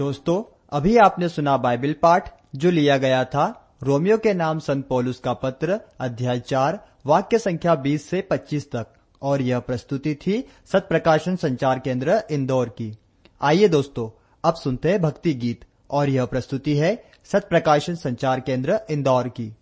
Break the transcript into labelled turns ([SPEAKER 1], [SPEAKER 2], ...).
[SPEAKER 1] दोस्तों, अभी आपने सुना बाइबल पाठ जो लिया गया था रोमियो के नाम संत पौलुस का पत्र अध्याय 4 वाक्य संख्या 20 से 25 तक, और यह प्रस्तुति थी सत प्रकाशन संचार केंद्र इंदौर की। आइए दोस्तों, अब सुनते हैं भक्ति गीत, और यह प्रस्तुति है सत प्रकाशन संचार केंद्र इंदौर की।